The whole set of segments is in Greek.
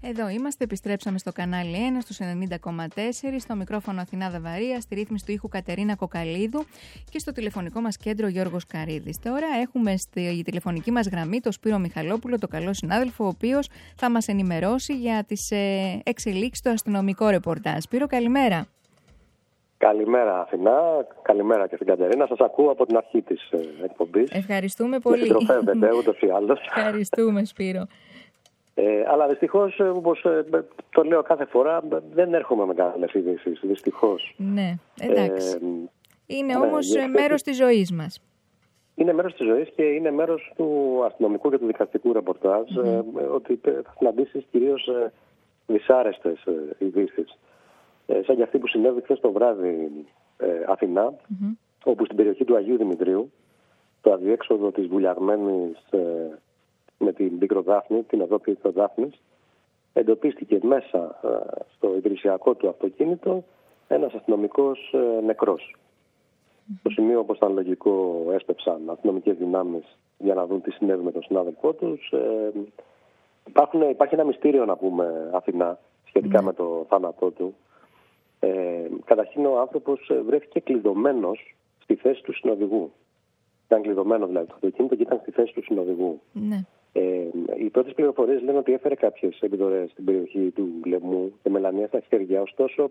Εδώ είμαστε, επιστρέψαμε στο κανάλι 1, στους 90,4, στο μικρόφωνο Αθηνά Δαβαρία, στη ρύθμιση του ήχου Κατερίνα Κοκαλίδου και στο τηλεφωνικό μας κέντρο Γιώργος Καρίδης. Τώρα έχουμε στη τηλεφωνική μας γραμμή τον Σπύρο Μιχαλόπουλο, τον καλό συνάδελφο, ο οποίος θα μας ενημερώσει για τις εξελίξεις στο αστυνομικό ρεπορτάζ. Σπύρο, καλημέρα. Καλημέρα Αθηνά, καλημέρα και στην Κατερίνα. Σας ακούω από την αρχή της εκπομπής. Ευχαριστούμε πολύ. Με συντροφεύετε ούτως ή άλλως. Ευχαριστούμε, Σπύρο. Αλλά δυστυχώς, όπως το λέω κάθε φορά, δεν έρχομαι με καλές ειδήσεις, δυστυχώς. Ναι, εντάξει. Είναι όμως μέρος της ζωής μας. Είναι μέρος της ζωής και είναι μέρος του αστυνομικού και του δικαστικού ρεπορτάζ, ότι θα συναντήσεις κυρίως δυσάρεστες ειδήσεις. Σαν και αυτή που συνέβη χθες το βράδυ Αθηνά, όπου στην περιοχή του Αγίου Δημητρίου, το αδιέξοδο της βουλιαγμένης με την Πικροδάφνη, την οδό Πικροδάφνης, εντοπίστηκε μέσα στο υπηρεσιακό του αυτοκίνητο ένας αστυνομικός νεκρός. Στο σημείο, όπως ήταν λογικό, έσπευσαν αστυνομικές δυνάμεις για να δουν τι συνέβη με τον συνάδελφό τους. Υπάρχει ένα μυστήριο, να πούμε, Αθηνά, σχετικά με το θάνατό του. Καταρχήν, ο άνθρωπος βρέθηκε κλειδωμένος στη θέση του συνοδηγού. Ήταν κλειδωμένο δηλαδή το αυτοκίνητο και ήταν στη θέση του συνοδηγού. Ναι. Οι πρώτες πληροφορίες λένε ότι έφερε κάποιες επιδορές στην περιοχή του λαιμού και μελανία στα χέρια. Ωστόσο,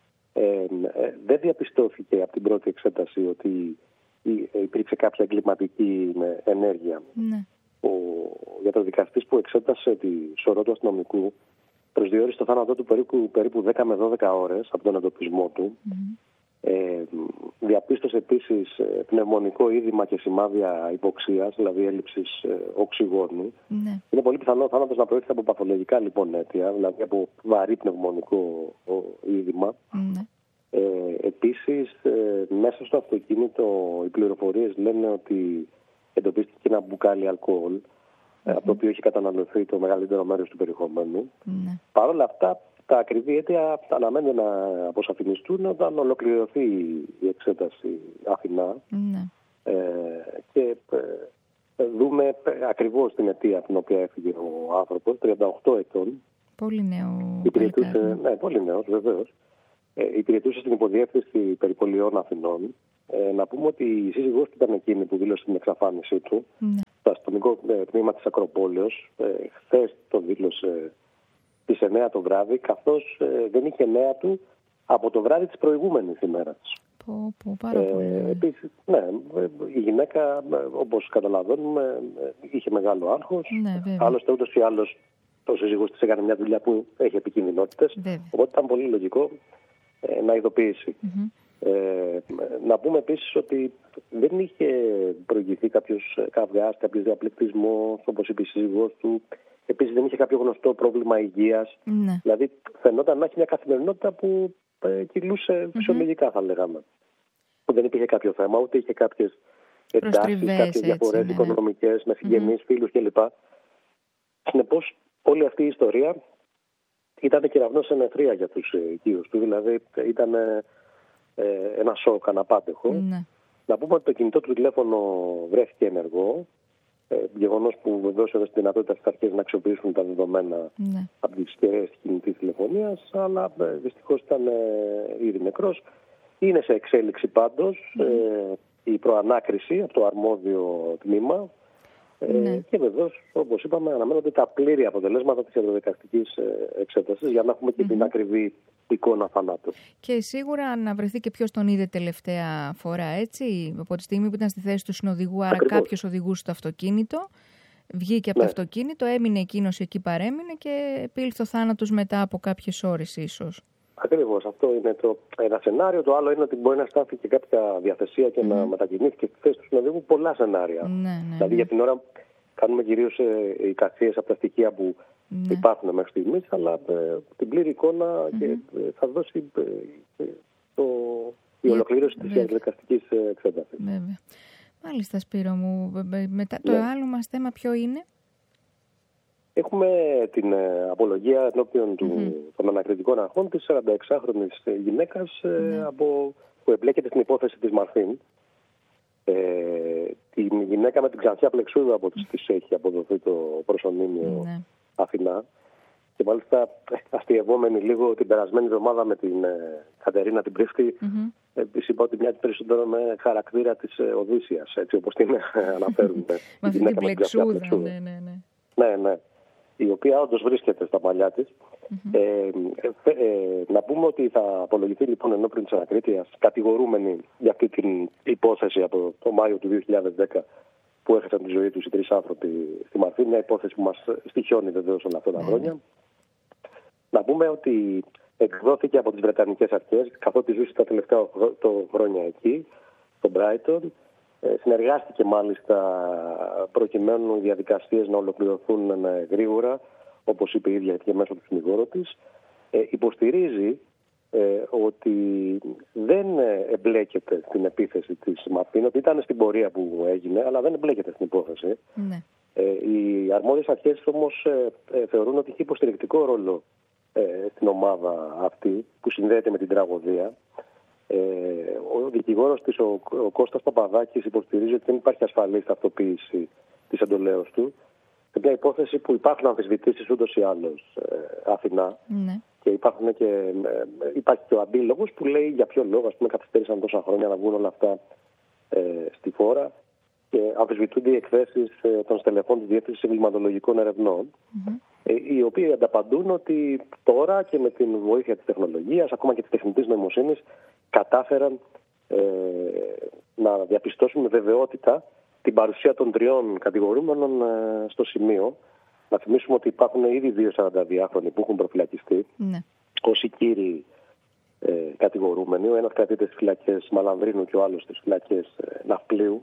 δεν διαπιστώθηκε από την πρώτη εξέταση ότι υπήρξε κάποια εγκληματική ενέργεια. Ναι. Ο γιατροδικαστής που εξέτασε τη σωρό του αστυνομικού προσδιορίσε το θάνατό του περίπου 10 με 12 ώρες από τον εντοπισμό του. Διαπίστωσε επίσης πνευμονικό είδημα και σημάδια υποξίας, δηλαδή έλλειψης οξυγόνου. Ναι. Είναι πολύ πιθανό ο θάνατος να προέρχεται από παθολογικά λοιπόν αίτια, δηλαδή από βαρύ πνευμονικό είδημα. Ναι. Επίσης, μέσα στο αυτοκίνητο οι πληροφορίες λένε ότι εντοπίστηκε ένα μπουκάλι αλκοόλ, από το οποίο έχει καταναλωθεί το μεγαλύτερο μέρος του περιεχομένου. Ναι. Παρ' όλα αυτά, τα ακριβή αίτια αναμένεται να αποσαφινιστούν όταν ολοκληρωθεί η εξέταση Αθηνά. Ναι. Και δούμε ακριβώς την αιτία από την οποία έφυγε ο άνθρωπος, 38 ετών. Πολύ νέο. Ναι, πολύ νέος, βεβαίως. Υπηρετούσε στην υποδιεύθυνση περιπολιών Αθηνών. Να πούμε ότι η σύζυγός του ήταν εκείνη που δήλωσε την εξαφάνισή του. Ναι. Το αστυνομικό τμήμα της Ακροπόλεως χθες το δήλωσε στις 9 το βράδυ, καθώς δεν είχε νέα του από το βράδυ της προηγούμενης ημέρας. Πάρα πολύ. Επίσης, ναι, η γυναίκα, όπως καταλαβαίνουμε, είχε μεγάλο άγχος. Ναι, άλλωστε, ούτως ή άλλως, ο σύζυγος της έκανε μια δουλειά που έχει επικινδυνότητες. Οπότε ήταν πολύ λογικό να ειδοποιήσει. Να πούμε επίσης ότι δεν είχε προηγηθεί κάποιος καυγάς, κάποιος διαπληκτισμός, όπως είπε η σύζυγός του. Επίσης δεν είχε κάποιο γνωστό πρόβλημα υγείας. Ναι. Δηλαδή φαινόταν να έχει μια καθημερινότητα που κυλούσε φυσιολογικά, θα λέγαμε. Δεν υπήρχε κάποιο θέμα, ούτε είχε κάποιες εντάσεις, κάποιες διαφορές οικονομικές με συγγενείς, φίλους κλπ. Συνεπώς, όλη αυτή η ιστορία ήταν κεραυνός εν αιθρία για τους οικείους του. Δηλαδή ήταν ένα σοκ αναπάντεχο. Ναι. Να πούμε ότι το κινητό του τηλέφωνο βρέθηκε ενεργό. Γεγονός που βεβαίως έδωσε τη δυνατότητα στις αρχές να αξιοποιήσουν τα δεδομένα από τις κεραίες της κινητής τηλεφωνίας, αλλά δυστυχώς ήταν ήδη νεκρός. Είναι σε εξέλιξη πάντως η προανάκριση από το αρμόδιο τμήμα και βεβαίως, όπως είπαμε, αναμένονται τα πλήρη αποτελέσματα της ιατροδικαστικής εξέτασης για να έχουμε και την ακριβή εικόνα θανάτου. Και σίγουρα να βρεθεί και ποιος τον είδε τελευταία φορά, έτσι, από τη στιγμή που ήταν στη θέση του συνοδηγού, άρα κάποιος οδηγούσε το αυτοκίνητο, βγήκε από το αυτοκίνητο, έμεινε εκείνος εκεί, παρέμεινε και επήλθε ο θάνατος μετά από κάποιες ώρες ίσως. Ακριβώς, αυτό είναι ένα σενάριο. Το άλλο είναι ότι μπορεί να στάθηκε κάποια διαθεσία και να μετακινήθηκε στη θέση του συνοδηγού. Πολλά σενάρια. Δηλαδή για την ώρα κάνουμε κυρίως εικασίες από τα στοιχεία που υπάρχουν μέχρι στιγμής, αλλά την πλήρη εικόνα και θα δώσει η ολοκλήρωση της ιατροδικαστικής εξέτασης. Βέβαια. Μάλιστα, Σπύρο μου. Μετά το άλλο μας θέμα ποιο είναι? Έχουμε την απολογία ενώπιον των ανακριτικών αρχών της 46χρονης γυναίκας που εμπλέκεται στην υπόθεση της Μαρθίν. Την γυναίκα με την ξανθιά πλεξούδα από τις έχει αποδοθεί το προσωνύμιο Αθηνά. Και μάλιστα αστειευόμενοι λίγο την περασμένη εβδομάδα με την Κατερίνα την Πρίφτη, της είπα ότι μοιάζει περισσότερο με χαρακτήρα της Οδύσσιας, έτσι όπως την αναφέρουν. Με αυτή την πλεξούδα, ναι. Η οποία όντως βρίσκεται στα μαλλιά της. Να πούμε ότι θα απολογηθεί λοιπόν ενώπιον της ανακρίτειας κατηγορούμενη για αυτή την υπόθεση από το Μάιο του 2010 που έχασαν τη ζωή τους οι 3 άνθρωποι στη Μαρφή, μια υπόθεση που μας στοιχιώνει βεβαίως όλα αυτά τα χρόνια. Να πούμε ότι εκδόθηκε από τις Βρετανικές αρχές, καθότι ζούσε τα τελευταία χρόνια εκεί, στο Brighton. Συνεργάστηκε μάλιστα προκειμένου οι διαδικασίες να ολοκληρωθούν γρήγορα, όπως είπε η ίδια και μέσω του συνηγόρου της. Υποστηρίζει ότι δεν εμπλέκεται στην επίθεση της Μαρφίν, ότι ήταν στην πορεία που έγινε, αλλά δεν εμπλέκεται στην υπόθεση. Ναι. Οι αρμόδιες αρχές όμως θεωρούν ότι έχει υποστηρικτικό ρόλο στην ομάδα αυτή που συνδέεται με την τραγωδία. Ο δικηγόρος της, ο Κώστας Παπαδάκης, υποστηρίζει ότι δεν υπάρχει ασφαλής ταυτοποίηση της εντολέως του. Σε μια υπόθεση που υπάρχουν αμφισβητήσεις ούτως ή άλλως Αθηνά. Ναι. Και υπάρχει και ο αντίλογος που λέει για ποιο λόγο καθυστέρησαν τόσα χρόνια να βγουν όλα αυτά στη φόρα και αμφισβητούνται οι εκθέσεις των στελεχών της Διεύθυνσης Εγκληματολογικών Ερευνών, οι οποίοι ανταπαντούν ότι τώρα και με την βοήθεια της τεχνολογίας, ακόμα και της τεχνητής νοημοσύνης, κατάφεραν να διαπιστώσουν με βεβαιότητα την παρουσία των 3 κατηγορούμενων στο σημείο. Να θυμίσουμε ότι υπάρχουν ήδη 2 42χρονοι που έχουν προφυλακιστεί ως οι κύριοι κατηγορούμενοι. Ο ένας κρατείται στις φυλακές Μαλανδρίνου και ο άλλος στις φυλακές Ναυπλίου.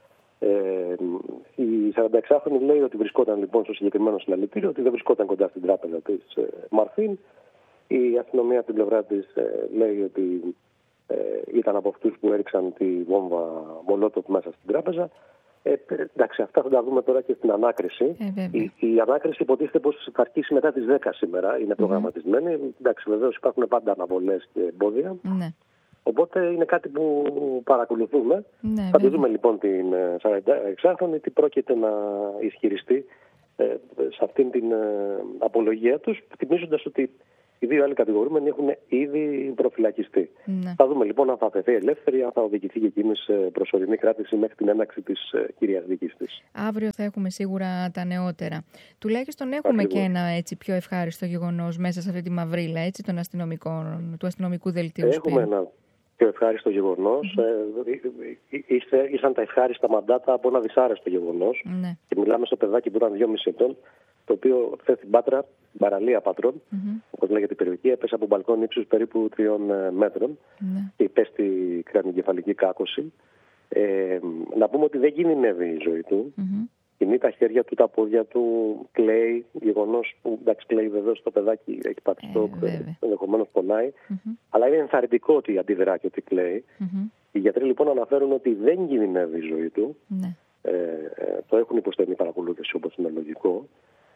Η 46χρονη λέει ότι βρισκόταν λοιπόν στο συγκεκριμένο συλλαλητήριο, ότι δεν βρισκόταν κοντά στην τράπεζα της Μαρφίν. Η αστυνομία από την πλευρά της λέει ότι ήταν από αυτούς που έριξαν τη βόμβα Μολότοφ μέσα στην τράπεζα. Εντάξει, αυτά θα τα δούμε τώρα και στην ανάκριση. Η ανάκριση υποτίθεται πως θα αρχίσει μετά τις 10 σήμερα, είναι προγραμματισμένη. Εντάξει, βεβαίως υπάρχουν πάντα αναβολές και εμπόδια. Οπότε είναι κάτι που παρακολουθούμε. Θα τη δούμε λοιπόν την 46χρονη τι πρόκειται να ισχυριστεί σε αυτήν την απολογία τους, θυμίζοντας ότι οι 2 άλλοι κατηγορούμενοι έχουν ήδη προφυλακιστεί. Θα δούμε λοιπόν αν θα αφαιθεί ελεύθερη, αν θα οδηγηθεί και εκείνη σε προσωρινή κράτηση μέχρι την έναρξη της κυρίας δίκης της. Αύριο θα έχουμε σίγουρα τα νεότερα. Τουλάχιστον έχουμε και ένα έτσι πιο ευχάριστο γεγονός μέσα σε αυτή τη μαυρίλα έτσι, του αστυνομικού δελτίου. Έχουμε ένα πιο ευχάριστο γεγονός. Ήρθαν τα ευχάριστα μαντάτα από ένα δυσάρεστο γεγονός. Και μιλάμε στο παιδάκι που ήταν 2,5 ετών, το οποίο χθες στην Πάτρα, στην παραλία Πατρών, όπως λέγεται η περιοχή, έπεσε από μπαλκόνι ύψους περίπου 3 μέτρων και υπέστη κρανιογκεφαλική κάκωση. Να πούμε ότι δεν κινδυνεύει η ζωή του. Κινεί τα χέρια του, τα πόδια του, κλαίει, γεγονός που εντάξει κλαίει βεβαίως το παιδάκι, έχει πάθει σοκ, ενδεχομένως πονάει, αλλά είναι ενθαρρυντικό ότι αντιδρά και ότι κλαίει. Οι γιατροί λοιπόν αναφέρουν ότι δεν κινδυνεύει η ζωή του. Το έχουν υποστενή παρακολούθηση όπως είναι λογικό.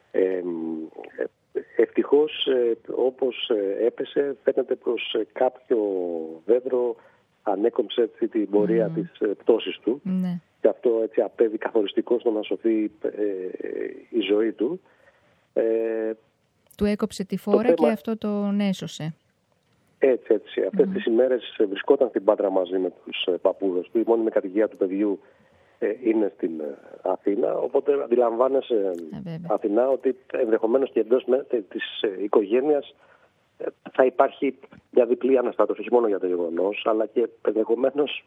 Ευτυχώς όπως έπεσε φαίνεται πως κάποιο δέντρο ανέκομψε την πορεία της πτώσης του και αυτό έτσι απέβη καθοριστικό στο να σωθεί η ζωή του. Του έκοψε τη φόρα και αυτό τον έσωσε. Έτσι. Αυτές τις ημέρες βρισκόταν στην Πάτρα μαζί με τους παππούδες του. Η μόνιμη κατοικία του παιδιού είναι στην Αθήνα, οπότε αντιλαμβάνεσαι Αθηνά ότι ενδεχομένως και εντός της οικογένειας θα υπάρχει μια διπλή αναστάτωση, όχι μόνο για το γεγονός, αλλά και ενδεχομένως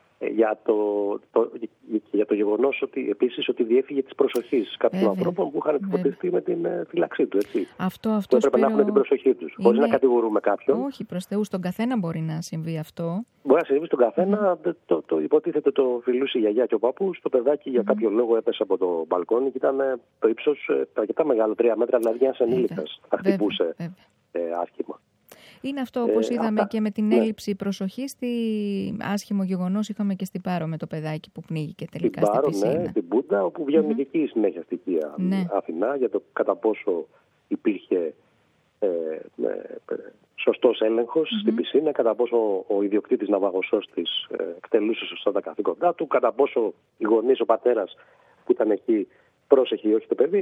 για το γεγονός ότι επίσης ότι διέφυγε της προσοχής κάποιων ανθρώπων που είχαν φωτιστεί με την φύλαξή του. Έτσι. Αυτό που έπρεπε να έχουν την προσοχή τους. Χωρίς να κατηγορούμε κάποιον. Όχι, προς Θεού, στον καθένα μπορεί να συμβεί αυτό. Μπορεί να συμβεί στον καθένα. Το υποτίθεται το φιλούσε η γιαγιά και ο παππούς. Το παιδάκι για κάποιο λόγο έπεσε από το μπαλκόνι και ήταν το ύψος αρκετά μεγάλο, 3 μέτρα, δηλαδή ένας ενήλικας. Θα χτυπούσε άσχημα. Είναι αυτό όπως είδαμε και με την έλλειψη προσοχής, άσχημο γεγονός είχαμε και στην Πάρο με το παιδάκι που πνίγηκε τελικά στην πισίνα. Ναι, στην Πούντα, όπου βγαίνουν και εκεί συνέχεια στοιχεία Αθηνά για το κατά πόσο υπήρχε σωστός έλεγχος στην πισίνα, κατά πόσο ο ιδιοκτήτης ναυαγοσός της εκτελούσε σωστά τα καθήκοντά του, κατά πόσο οι γονείς, ο πατέρας που ήταν εκεί πρόσεχε όχι το παιδί,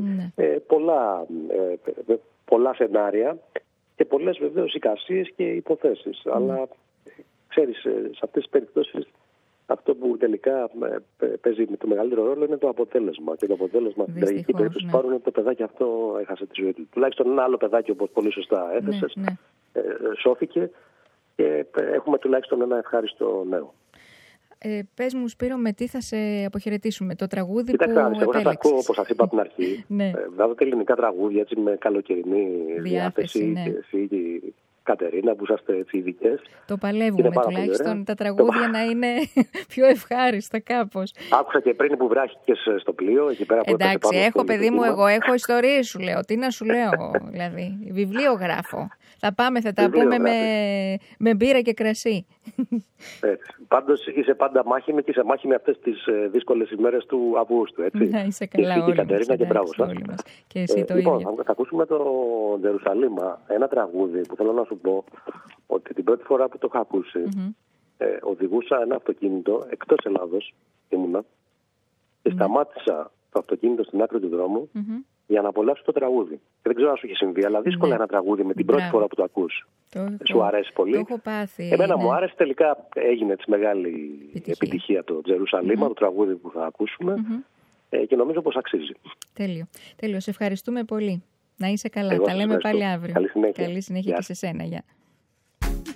πολλά σενάρια και πολλές βεβαίως εικασίες και υποθέσεις. Αλλά ξέρεις, σε αυτές τις περιπτώσεις αυτό που τελικά παίζει το μεγαλύτερο ρόλο είναι το αποτέλεσμα. Και το αποτέλεσμα στην τραγική περίπτωση πάρουν ότι το παιδάκι αυτό έχασε τη ζωή του. Τουλάχιστον ένα άλλο παιδάκι, όπως πολύ σωστά έθεσες, σώθηκε και έχουμε τουλάχιστον ένα ευχάριστο νέο. Πες μου, Σπύρο, με τι θα σε αποχαιρετήσουμε, το τραγούδι που επέλεξες? Εγώ θα τα ακούω, όπως σας είπα από την αρχή. Βγάζετε ελληνικά τραγούδια έτσι, με καλοκαιρινή διάθεση. Και εσύ και η Κατερίνα που είσαστε έτσι ειδικές. Το παλεύουμε τουλάχιστον τα τραγούδια να είναι πιο ευχάριστα κάπως. Άκουσα και πριν που βράχηκες στο πλοίο εκεί πέρα που εντάξει, έχω παιδί μου, εγώ έχω ιστορίες σου λέω. Τι να σου λέω, δηλαδή. Βιβλίο γράφω. Θα πάμε, θα τα πούμε με μπύρα και κρασί. Πάντως είσαι πάντα μάχημη και είσαι μάχημη αυτές τις δύσκολες ημέρες του Αυγούστου. Έτσι. Να είσαι καλά όλοι μας. Κατερίνα, και μπράβο σας. Και εσύ το λοιπόν, ίδιο. θα ακούσουμε το Τζερουσαλήμα, ένα τραγούδι που θέλω να σου πω ότι την πρώτη φορά που το είχα ακούσει οδηγούσα ένα αυτοκίνητο εκτός Ελλάδος, ήμουνα, και σταμάτησα το αυτοκίνητο στην άκρη του δρόμου για να απολαύσω το τραγούδι. Και δεν ξέρω αν σου έχει συμβεί, αλλά δύσκολα ένα τραγούδι με την πρώτη φορά που το ακούς. Σου αρέσει πολύ. Το έχω πάθει. Εμένα μου άρεσε, τελικά έγινε έτσι μεγάλη επιτυχία το Τζερουσαλήμα, το τραγούδι που θα ακούσουμε και νομίζω πως αξίζει. Τέλειο. Σε ευχαριστούμε πολύ. Να είσαι καλά. Τα λέμε πάλι αύριο. Καλή συνέχεια. Καλή συνέχεια και σε σένα. Γεια.